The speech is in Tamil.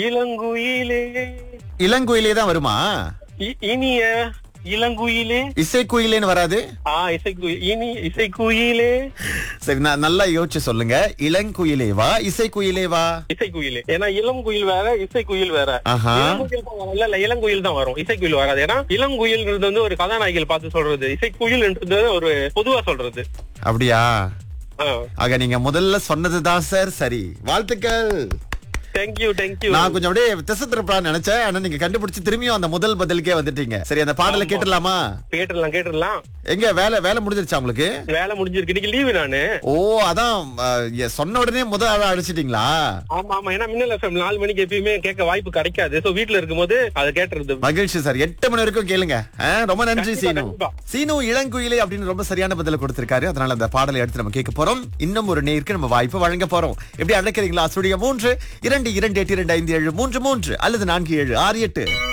இளங்குயிலே இளங்குயிலே தான் வருமா? இனிய இளங்குயிலே. இசைக்குயிலேன்னு வராது? இசைக்குயிலே. சரி, நான் நல்லா யோசிச்சு சொல்லுங்க. இளங்குயிலேவா இசைக்குயிலேவா? இசைக்குயிலே. ஏன்னா இளம் குயில் வேற, இசைக்குயில் வேற. ஆஹா. இளங்குயில் தான் வரும். இல்ல இளங்குயில் தான் வரும், இசைக்குயில் வராது. ஏன்னா இளங்குயில்ன்றது வந்து ஒரு கதாநாயகிகள் பார்த்து சொல்றது, இசைக்குயில்ன்றது ஒரு பொதுவா சொல்றது. அப்படியா? ஆ. ஆக நீங்க முதல்ல சொன்னதுதான் சார் சரி. வாழ்த்துக்கள். தேங்க்யூ. நான் கொஞ்சம் அப்படியே திசை திருப்பலாம்னு நினைச்சேன். ஆனா நீங்க கண்டுபிடிச்சு திரும்பியும் அந்த முதல் பதிலுக்கே வந்துட்டீங்க. சரி, அந்த பாடலை கேட்டுடலாமா? கேட்டுடலாம். எங்க வேலை முடிஞ்சிருச்சா உங்களுக்கு? வேலை முடிஞ்சிருக்கு, இன்னைக்கு லீவு நானு. ஓ, அதான் சொன்ன உடனே முதல் ஆளா அடிச்சிட்டீங்களா? ஆமா. ஏன்னா மின்னல் FM 4 மணிக்கு எப்பயுமே கேட்க வாய்ப்பு கிடைக்காது. சோ வீட்டுல இருக்கும்போது அதை கேட்டுறது. மகிழ்ச்சி சார். 8 மணி வரைக்கும் கேளுங்க. ரொம்ப நன்றி சீனு. சீனு இளங்குயிலே அப்படின்னு ரொம்ப சரியான பதில கொடுத்திருக்காரு. அதனால அந்த பாடலை எடுத்து நம்ம கேட்க போறோம். இன்னும் ஒரு நேருக்கு நம்ம வாய்ப்பு வழங்க போறோம். எப்படி அழைக்கிறீங்களா? ஸ்டுடியோ 3 2282573 அல்லது 4768.